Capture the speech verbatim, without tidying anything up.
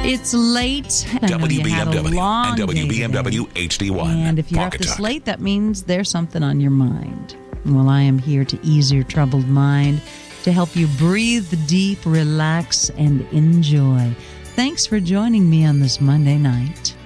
It's late. I know you W B M had a W long and W B M W day H D today. one. And if you're up Pocket this Talk. late, that means there's something on your mind. Well, I am here to ease your troubled mind, to help you breathe deep, relax, and enjoy. Thanks for joining me on this Monday night.